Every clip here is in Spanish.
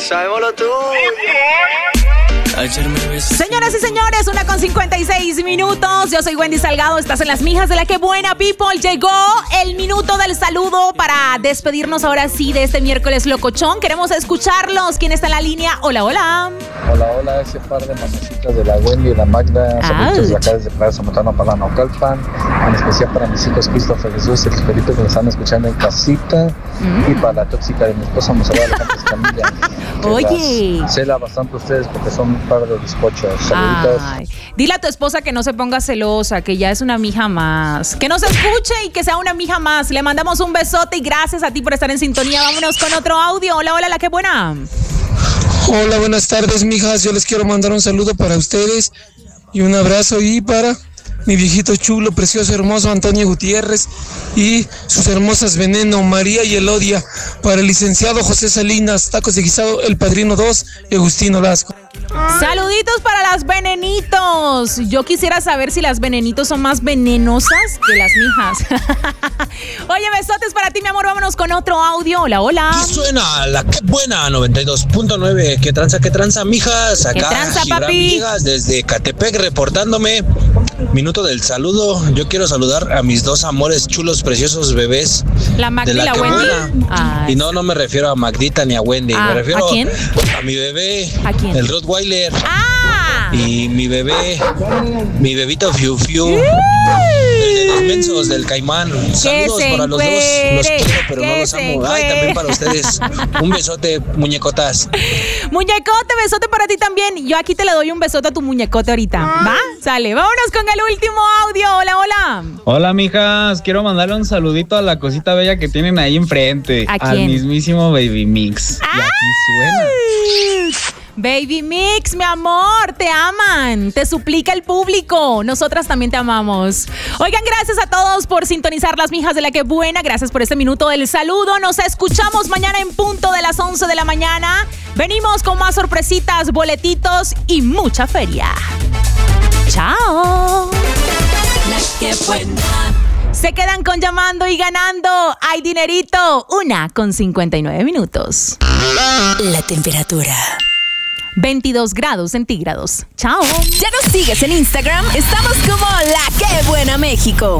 Sabemos lo tuyo. Señoras y señores, 1:56. Yo soy Wendy Salgado, estás en Las Mijas de la Que Buena People. Llegó el minuto del saludo para despedirnos ahora sí de este miércoles locochón. Queremos escucharlos. ¿Quién está en la línea? Hola, hola. Hola, ese par de mamecitas de la Wendy y la Magda, saluditos de acá desde Playa Zamotano para Naucalpan, en especial para mis hijos Christopher, Jesús, el Felipe, que me están escuchando en casita, y para la tóxica de mi esposa Monserrat Alejandra Escamilla. Oye, Cela bastante ustedes porque son un par de bizcochos. Saluditos. Ay, dile a tu esposa que no se ponga celosa, que ya es una mija más. Que nos escuche y que sea una mija más. Le mandamos un besote y gracias a ti por estar en sintonía. Vámonos con otro audio. Hola, la Que Buena. Hola, buenas tardes, mijas. Yo les quiero mandar un saludo para ustedes y un abrazo y para mi viejito chulo, precioso, hermoso Antonio Gutiérrez y sus hermosas Veneno, María y Elodia, para el licenciado José Salinas, Tacos de Guisado, El Padrino 2 y Agustín Olasco. Saluditos para las venenitos. Yo quisiera saber si las venenitos son más venenosas que las mijas. Oye, besotes para ti, mi amor. Vámonos con otro audio. Hola. Y suena la Que Buena 92.9. ¿Qué tranza, mijas? Acá, ¿Qué tranza, Gibran papi? Villegas, desde Catepec, reportándome. Minuto del saludo. Yo quiero saludar a mis dos amores chulos, preciosos bebés. La Magda de y la Que Wendy. Buena. Y no me refiero a Magdita ni a Wendy. Me refiero ¿a quién? a mi bebé. ¿A quién? El Rottweiler. ¡Ah! Y mi bebito Fiu Fiu. El de los mensos del Caimán. Saludos para los dos. Los quiero, pero no los amo. Ay, también para ustedes. Un besote, muñecotas. Muñecote, besote para ti también. Yo aquí te le doy un besote a tu muñecote ahorita. ¿Va? Sale. Vámonos con el último audio. Hola. Hola, mijas. Quiero mandarle un saludito a la cosita bella que tienen ahí enfrente. ¿A al quién? mismísimo Baby Mix. Y aquí suena. Baby Mix, mi amor, te aman, te suplica el público, nosotras también te amamos. Oigan, gracias a todos por sintonizar Las Mijas de la Que Buena, gracias por este minuto del saludo, nos escuchamos mañana en punto de las 11 de la mañana, venimos con más sorpresitas, boletitos y mucha feria. Chao. La Que Buena. Se quedan con Llamando y Ganando, hay dinerito, 1:59. La temperatura. 22 grados centígrados. Chao. ¿Ya nos sigues en Instagram? Estamos como La Que Buena México.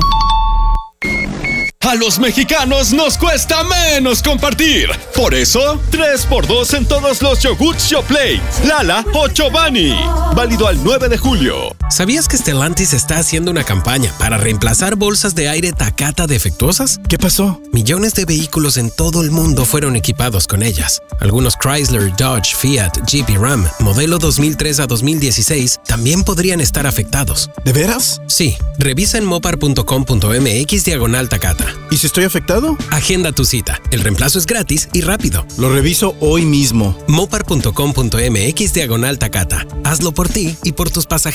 A los mexicanos nos cuesta menos compartir. Por eso, 3x2 en todos los yogurts Yoplait, Lala o Chobani. Válido al 9 de julio. ¿Sabías que Stellantis está haciendo una campaña para reemplazar bolsas de aire Takata defectuosas? ¿Qué pasó? Millones de vehículos en todo el mundo fueron equipados con ellas. Algunos Chrysler, Dodge, Fiat, Jeep y Ram, modelo 2003 a 2016, también podrían estar afectados. ¿De veras? Sí, revisa en mopar.com.mx/Takata. ¿Y si estoy afectado? Agenda tu cita. El reemplazo es gratis y rápido. Lo reviso hoy mismo. mopar.com.mx/Takata. Hazlo por ti y por tus pasajeros.